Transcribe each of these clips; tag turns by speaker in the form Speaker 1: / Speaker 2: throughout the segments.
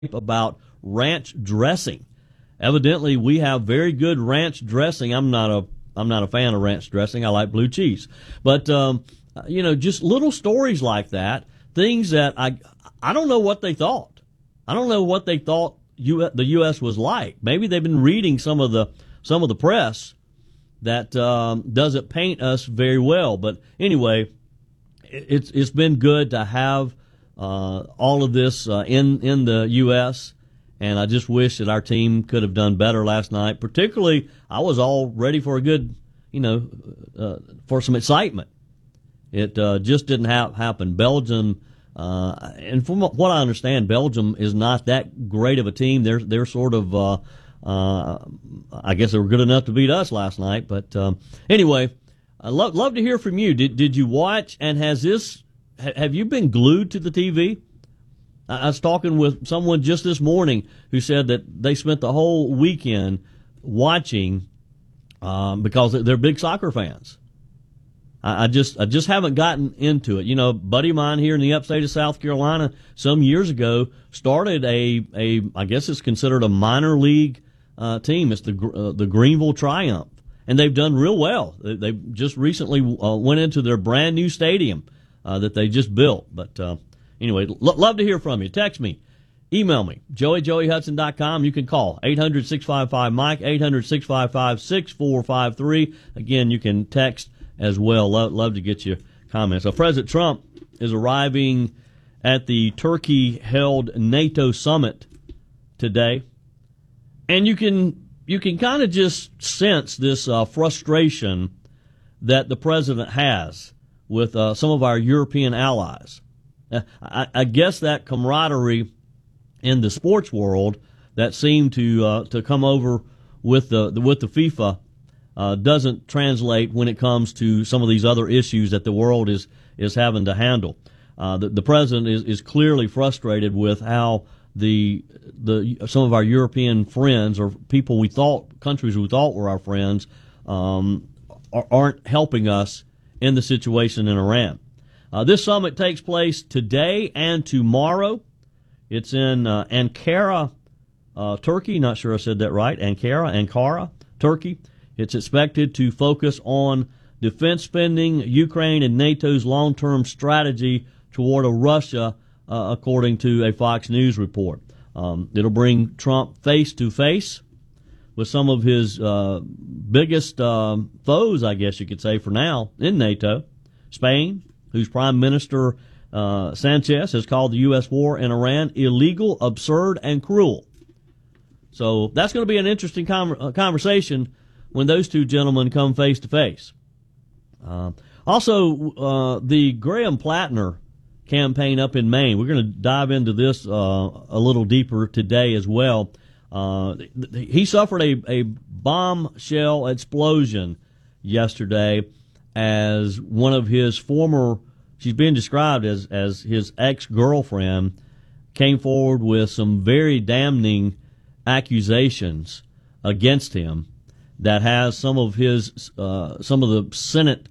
Speaker 1: about ranch dressing. Evidently, we have very good ranch dressing. I'm not a fan of ranch dressing. I like blue cheese, but just little stories like that, things that I don't know what they thought. I don't know what they thought the U.S. was like. Maybe they've been reading some of the press that doesn't paint us very well. But anyway, it's been good to have all of this in the U.S., and I just wish that our team could have done better last night. Particularly, I was all ready for a good, for some excitement. It just didn't happen. Belgium, and from what I understand, Belgium is not that great of a team. They're sort of, I guess they were good enough to beat us last night. But anyway, I'd love to hear from you. Did you watch, and have you been glued to the TV? I was talking with someone just this morning who said that they spent the whole weekend watching because they're big soccer fans. I just haven't gotten into it. A buddy of mine here in the upstate of South Carolina some years ago started I guess it's considered a minor league team. It's the Greenville Triumph, and they've done real well. They just recently went into their brand new stadium that they just built. But anyway, love to hear from you. Text me, email me, joey@joeyhudson.com. You can call 800-655-MIKE, 800-655-6453. Again, you can text as well. Love to get your comments. So President Trump is arriving at the Turkey-held NATO summit today, and you can kind of just sense this frustration that the president has with some of our European allies. I guess that camaraderie in the sports world that seemed to come over with the FIFA doesn't translate when it comes to some of these other issues that the world is having to handle. The president is clearly frustrated with how some of our European friends, or countries we thought were our friends, aren't helping us in the situation in Iran. This summit takes place today and tomorrow. It's in Ankara, Turkey. Not sure I said that right. Ankara, Turkey. It's expected to focus on defense spending, Ukraine, and NATO's long-term strategy toward a Russia, according to a Fox News report. It'll bring Trump face-to-face with some of his biggest foes, I guess you could say, for now, in NATO. Spain, whose Prime Minister Sanchez has called the U.S. war in Iran illegal, absurd, and cruel. So that's going to be an interesting conversation when those two gentlemen come face-to-face. Also, the Graham Plattner campaign up in Maine. We're going to dive into this a little deeper today as well. He suffered a bombshell explosion yesterday as one of his she's being described as his ex-girlfriend, came forward with some very damning accusations against him that has some of the Senate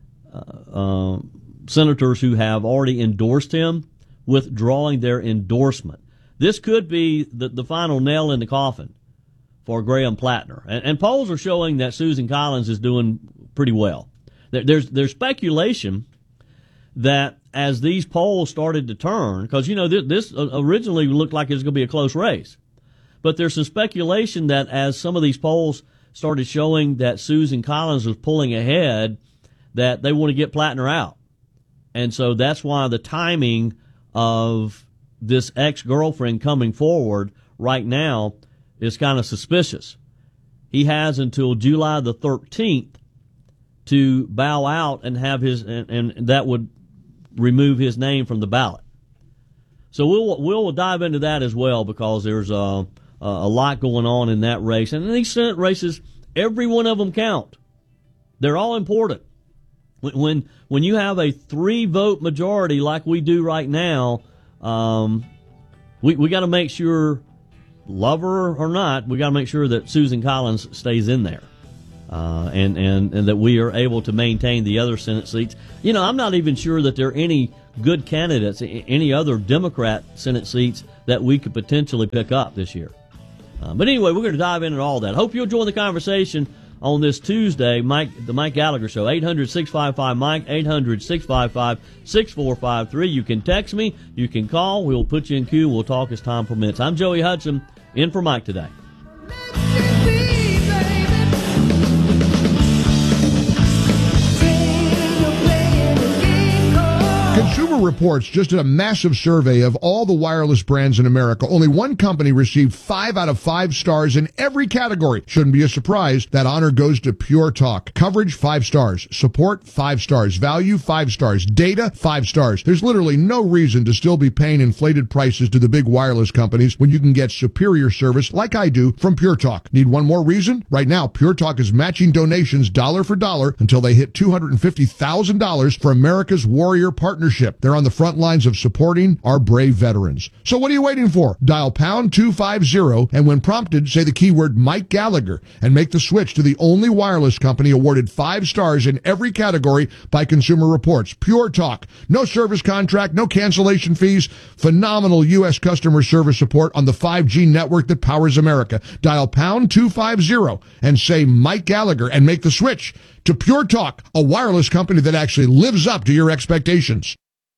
Speaker 1: senators who have already endorsed him withdrawing their endorsement. This could be the final nail in the coffin for Graham Plattner. And polls are showing that Susan Collins is doing pretty well. There's speculation that as these polls started to turn, because, this originally looked like it was going to be a close race. But there's some speculation that as some of these polls started showing that Susan Collins was pulling ahead, that they want to get Plattner out. And so that's why the timing of this ex-girlfriend coming forward right now is kind of suspicious. He has until July the 13th to bow out and have and that would remove his name from the ballot. So we'll dive into that as well, because there's a lot going on in that race. And in these Senate races, every one of them count. They're all important. When you have a 3-vote majority like we do right now, we got to make sure, love her or not, we got to make sure that Susan Collins stays in there, and that we are able to maintain the other Senate seats. I'm not even sure that there are any good candidates, any other Democrat Senate seats that we could potentially pick up this year. But anyway, we're going to dive into all that. Hope you'll join the conversation on this Tuesday, the Mike Gallagher Show, 800-655-MIKE, 800-655-6453. You can text me, you can call, we'll put you in queue, we'll talk as time permits. I'm Joey Hudson, in for Mike today.
Speaker 2: Consumer Reports just did a massive survey of all the wireless brands in America. Only one company received 5 out of 5 stars in every category. Shouldn't be a surprise. That honor goes to Pure Talk. Coverage, 5 stars. Support, 5 stars. Value, 5 stars. Data, 5 stars. There's literally no reason to still be paying inflated prices to the big wireless companies when you can get superior service like I do from Pure Talk. Need one more reason? Right now, Pure Talk is matching donations dollar for dollar until they hit $250,000 for America's Warrior Partnership. They're on the front lines of supporting our brave veterans. So what are you waiting for? Dial pound 250 and when prompted, say the keyword Mike Gallagher and make the switch to the only wireless company awarded 5 stars in every category by Consumer Reports. Pure Talk. No service contract, no cancellation fees. Phenomenal U.S. customer service support on the 5G network that powers America. Dial pound 250 and say Mike Gallagher and make the switch to Pure Talk, a wireless company that actually lives up to your expectations.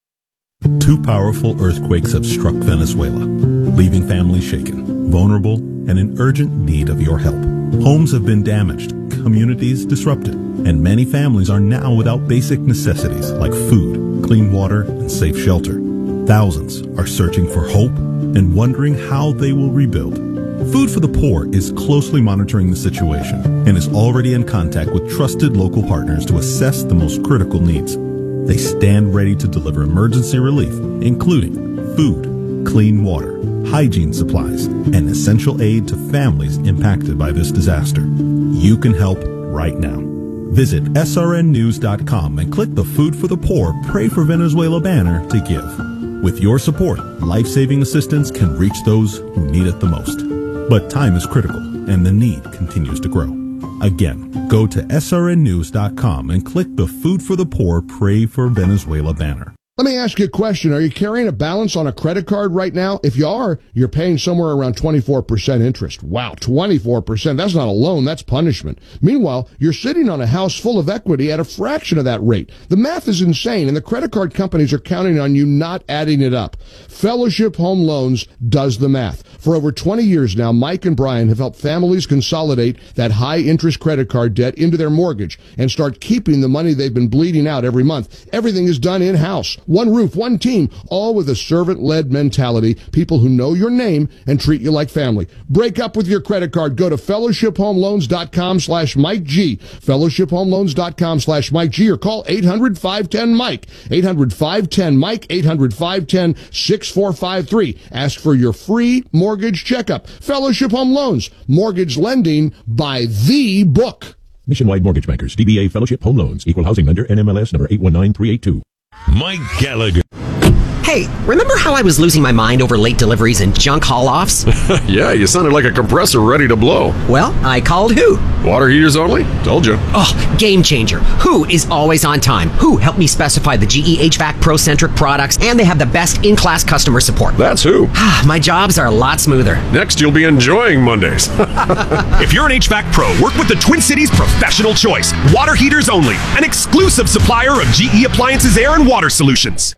Speaker 3: 2 powerful earthquakes have struck Venezuela, leaving families shaken, vulnerable, and in urgent need of your help. Homes have been damaged, communities disrupted, and many families are now without basic necessities like food, clean water, and safe shelter. Thousands are searching for hope and wondering how they will rebuild. Food for the Poor is closely monitoring the situation and is already in contact with trusted local partners to assess the most critical needs. They stand ready to deliver emergency relief, including food, clean water, hygiene supplies, and essential aid to families impacted by this disaster. You can help right now. Visit srnnews.com and click the Food for the Poor Pray for Venezuela banner to give. With your support, life-saving assistance can reach those who need it the most. But time is critical, and the need continues to grow. Again, go to srnnews.com and click the Food for the Poor Pray for Venezuela banner.
Speaker 2: Let me ask you a question. Are you carrying a balance on a credit card right now? If you are, you're paying somewhere around 24% interest. Wow, 24%. That's not a loan, that's punishment. Meanwhile, you're sitting on a house full of equity at a fraction of that rate. The math is insane, and the credit card companies are counting on you not adding it up. Fellowship Home Loans does the math. For over 20 years now, Mike and Brian have helped families consolidate that high-interest credit card debt into their mortgage and start keeping the money they've been bleeding out every month. Everything is done in-house. One roof, one team, all with a servant-led mentality, people who know your name and treat you like family. Break up with your credit card. Go to fellowshiphomeloans.com/Mike G, fellowshiphomeloans.com/Mike G, or call 800-510-MIKE, 800-510-MIKE, 800-510-6453. Ask for your free mortgage checkup. Fellowship Home Loans, mortgage lending by the book.
Speaker 4: Nationwide Mortgage Bankers, DBA Fellowship Home Loans, Equal Housing Lender, NMLS number 819382.
Speaker 5: Mike Gallagher.
Speaker 6: Hey, remember how I was losing my mind over late deliveries and junk haul-offs?
Speaker 7: Yeah, you sounded like a compressor ready to blow.
Speaker 6: Well, I called Who.
Speaker 7: Water heaters only? Told you.
Speaker 6: Oh, game changer. Who is always on time. Who helped me specify the GE HVAC Pro-centric products, and they have the best in-class customer support.
Speaker 7: That's Who.
Speaker 6: My jobs are a lot smoother.
Speaker 7: Next, you'll be enjoying Mondays.
Speaker 5: If you're an HVAC pro, work with the Twin Cities Professional Choice. Water heaters only. An exclusive supplier of GE Appliances Air and Water Solutions.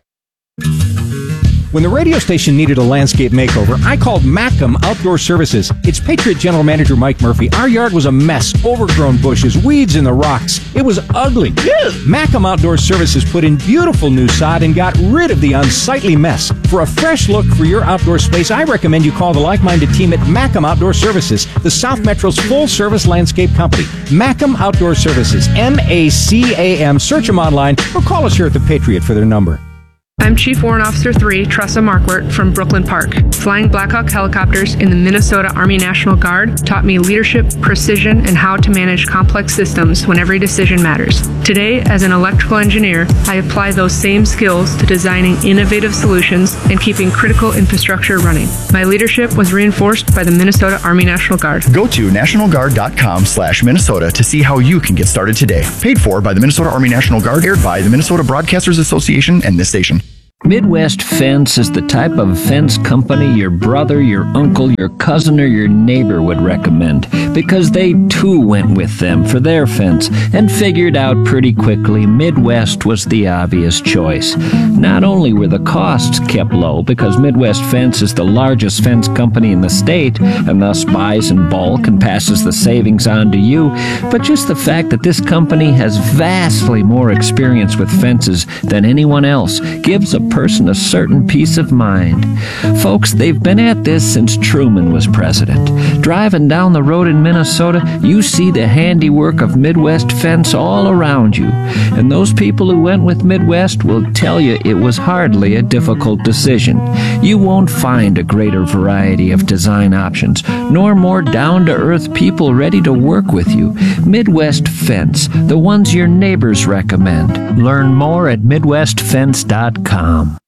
Speaker 8: When the radio station needed a landscape makeover, I called Mackem Outdoor Services. It's Patriot General Manager Mike Murphy. Our yard was a mess, overgrown bushes, weeds in the rocks. It was ugly. Mackem Outdoor Services put in beautiful new sod and got rid of the unsightly mess. For a fresh look for your outdoor space, I recommend you call the like-minded team at Mackem Outdoor Services, the South Metro's full-service landscape company. Mackem Outdoor Services, MACAM. Search them online or call us here at the Patriot for their number.
Speaker 9: I'm Chief Warrant Officer 3, Tressa Markwart from Brooklyn Park. Flying Black Hawk helicopters in the Minnesota Army National Guard taught me leadership, precision, and how to manage complex systems when every decision matters. Today, as an electrical engineer, I apply those same skills to designing innovative solutions and keeping critical infrastructure running. My leadership was reinforced by the Minnesota Army National Guard.
Speaker 10: Go to nationalguard.com/Minnesota to see how you can get started today. Paid for by the Minnesota Army National Guard, aired by the Minnesota Broadcasters Association and this station.
Speaker 11: Midwest Fence is the type of fence company your brother, your uncle, your cousin, or your neighbor would recommend, because they too went with them for their fence and figured out pretty quickly Midwest was the obvious choice. Not only were the costs kept low, because Midwest Fence is the largest fence company in the state and thus buys in bulk and passes the savings on to you, but just the fact that this company has vastly more experience with fences than anyone else gives a person a certain peace of mind. Folks, they've been at this since Truman was president. Driving down the road in Minnesota, you see the handiwork of Midwest Fence all around you. And those people who went with Midwest will tell you it was hardly a difficult decision. You won't find a greater variety of design options, nor more down-to-earth people ready to work with you. Midwest Fence, the ones your neighbors recommend. Learn more at MidwestFence.com.